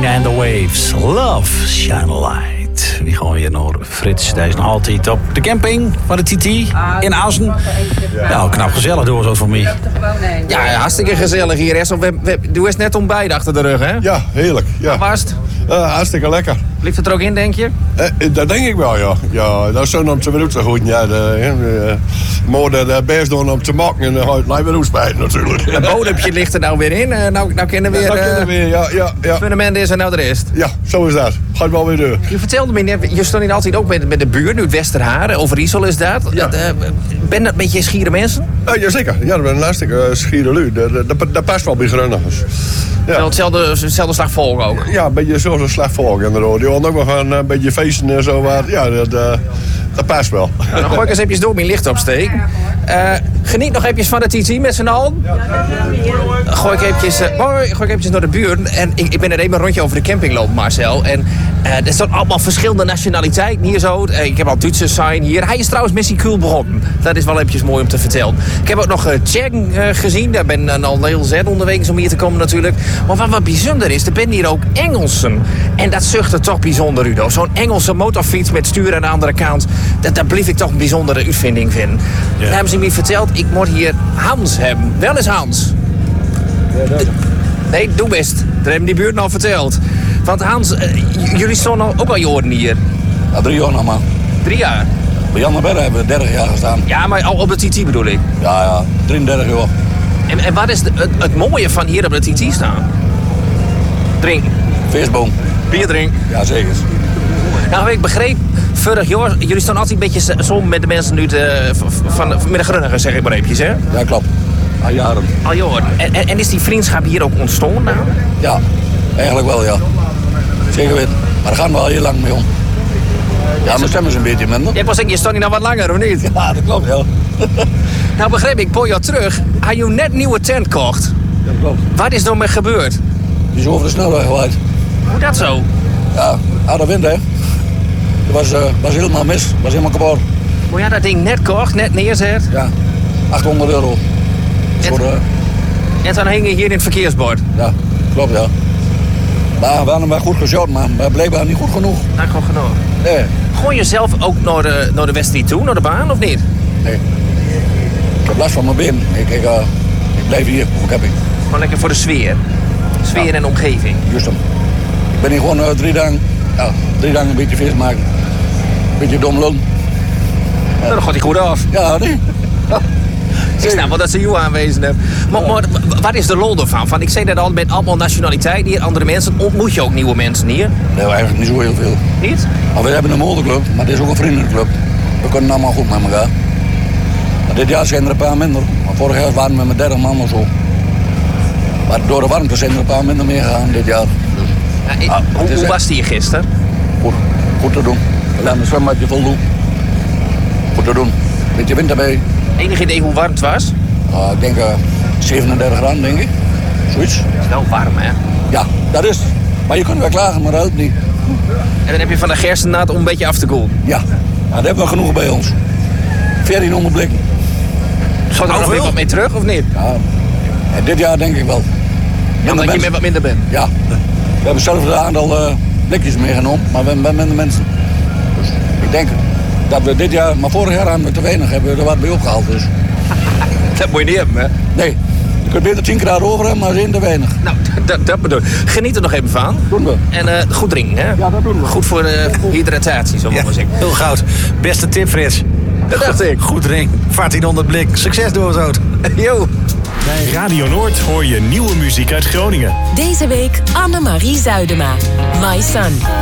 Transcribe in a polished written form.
Rain and the Waves. Love, Shine a Light. Die gaan weer naar Frits. Die is nog altijd op de camping van de TT in Assen. Ja, knap gezellig door zo voor mij. Ja, hartstikke gezellig hier. Essel. Doe eens net ontbijt achter de rug, hè? Ja, heerlijk. Ja. Wat was het? Hartstikke lekker. Ligt het er ook in, denk je? Dat denk ik wel, ja. Ja, dat is zo om te bedoelen goed. Ja, maar de best doen om te maken en dan houdt het weer uitspijt natuurlijk. Het bodempje ligt er nou weer in. Nou kennen we weer. Ja, dat kennen we weer, ja. Fundament is en nou de rest. Ja, zo is dat. Gaat wel weer door. Je vertelde me net, je stond hier altijd ook met de buurt, nu het Westerhaar, Overijssel is dat. Ja. Ben dat een beetje schiere mensen? Jazeker, ja, dat ben een hartstikke schiere lui. Dat past wel bij Grunnigers. Ja. Hetzelfde slag volk ook. Ja, een beetje zoals een slag volk inderdaad. Die wilden ook wel gaan een beetje feesten en zo. Maar ja, dat past wel. Nou, dan gooi ik eens eventjes door mijn licht opsteken. Geniet nog eventjes van de TT met z'n allen. Gooi ik eventjes naar de buurt. En ik ben er even een rondje over de camping lopen, Marcel. En er staan allemaal verschillende nationaliteiten hier zo. Ik heb al Duitse sign hier. Hij is trouwens missie cool begonnen. Dat is wel eventjes mooi om te vertellen. Ik heb ook nog Cheng gezien. Daar ben al heel zet onderweg om hier te komen natuurlijk. Maar wat bijzonder is, er ben hier ook Engelsen. En dat zucht er toch bijzonder, Udo. Zo'n Engelse motorfiets met stuur aan de andere kant. Dat blijf ik toch een bijzondere uitvinding vinden. Ja. Dan hebben ze me verteld, ik moet hier Hans hebben. Wel eens Hans. Nee, doe best. Dat hebben die buurt al verteld. Want Hans, jullie stonden ook al jaren hier. Ja, 3 jaar nog maar. 3 jaar? Bij Jan de Berre hebben we 30 jaar gestaan. Ja, maar al op de TT bedoel ik. Ja, 33 jaar. En wat is het mooie van hier op de TT staan? Drinken. Feestboom. Bier drinken. Ja, zeker. Nou, ik begreep, vorig jaar, jullie staan altijd een beetje zo met de mensen nu met de Grunnigers, zeg ik maar eventjes, hè? Ja, klopt. Al jaren. Al jaren. En is die vriendschap hier ook ontstaan nou? Ja, eigenlijk wel, ja. Zeker weten. Maar daar gaan we al heel lang mee om. Ja, mijn stem is een beetje minder. Je stond hier nou wat langer, of niet? Ja, dat klopt, ja. Nou begreep ik, een paar jaar terug, had je net een nieuwe tent gekocht. Dat klopt. Wat is er mee gebeurd? Die is over de snelweg gewaaid. Hoe dat zo? Ja, harde wind, hè. Het was helemaal mis. Het was helemaal kapot. Maar ja, dat ding net kocht, net neerzet. Ja, €800. En dan hing je hier in het verkeersbord. Ja, klopt, ja. Maar we hadden wel goed gezet, maar blijkbaar niet goed genoeg. Nou, goed genoeg. Nee. Gooi je zelf ook naar de wedstrijd toe, naar de baan, of niet? Nee. Ik heb last van mijn been. Ik blijf hier op camping. Gewoon lekker voor de sfeer. Sfeer en omgeving. Juist hem. Ik ben hier gewoon 3 dagen een beetje feest maken. Een beetje dom lullen. Ja. Dan gaat hij goed af. Ja, nee. Ik snap wel dat ze jou aanwezen hebben. Maar wat is de lol ervan? Ik zei dat al, met allemaal nationaliteiten hier, andere mensen. Ontmoet je ook nieuwe mensen hier? Nee, eigenlijk niet zo heel veel. Niet? Maar we hebben een motorclub, maar het is ook een vriendenclub. We kunnen allemaal goed met elkaar. Maar dit jaar zijn er een paar minder. Maar vorig jaar waren we met 30 man of zo. Maar door de warmte zijn er een paar minder meer gegaan dit jaar. Dus, ja, hoe was die gisteren? Goed te doen. We laten een zwembadje vol doen. Goed te doen. Beetje wind erbij. Enig idee hoe warm het was? Ik denk 37 graden, denk ik. Zoiets. Dat is wel warm, hè? Ja, dat is. Maar je kunt wel klagen, maar dat helpt niet. En dan heb je van de gerstennaad om een beetje af te koelen? Ja, dat hebben we genoeg bij ons. 1400 blikken. Gaat er nog weer wat mee terug, of niet? Ja, en dit jaar denk ik wel. Omdat je met wat minder bent? Ja. We hebben zelf een aantal blikjes meegenomen, maar we hebben minder mensen. Dus ik denk dat we dit jaar, maar vorig jaar hebben we te weinig, hebben we er wat bij opgehaald. Dus. Dat moet je niet hebben, hè? Nee, je kunt beter 10 graden over hebben, maar 1 te weinig. Nou, dat bedoel ik. Geniet er nog even van. Doen we. En goed drinken, hè? Ja, dat doen we. Goed voor de hydratatie, zullen we maar zeggen. Heel goud. Beste tip, Frits. Dat dacht ik. Goed drinken. 1400 blik. Succes door zo. Yo. Bij Radio Noord hoor je nieuwe muziek uit Groningen. Deze week Annemarie Zuidema. My Son.